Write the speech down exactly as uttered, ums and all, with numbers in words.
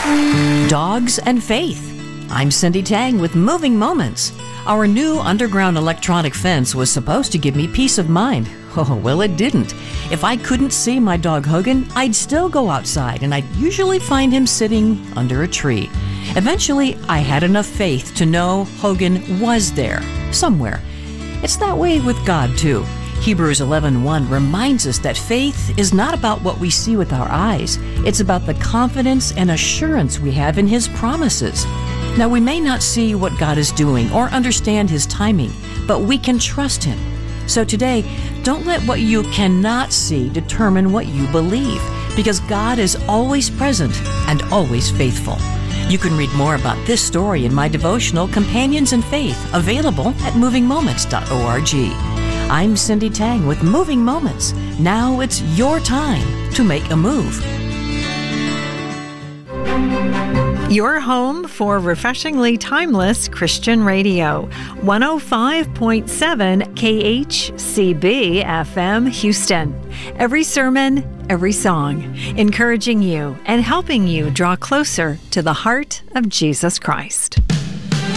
Dogs and Faith. I'm Cindy Tang with Moving Moments. Our new underground electronic fence was supposed to give me peace of mind. Oh, well, it didn't. If I couldn't see my dog Hogan, I'd still go outside, and I'd usually find him sitting under a tree. Eventually, I had enough faith to know Hogan was there, somewhere. It's that way with God, too. Hebrews eleven one reminds us that faith is not about what we see with our eyes. It's about the confidence and assurance we have in His promises. Now, we may not see what God is doing or understand His timing, but we can trust Him. So today, don't let what you cannot see determine what you believe, because God is always present and always faithful. You can read more about this story in my devotional Companions in Faith, available at moving moments dot org. I'm Cindy Tang with Moving Moments. Now it's your time to make a move. Your home for refreshingly timeless Christian radio. one oh five point seven K H C B F M Houston. Every sermon, every song, encouraging you and helping you draw closer to the heart of Jesus Christ.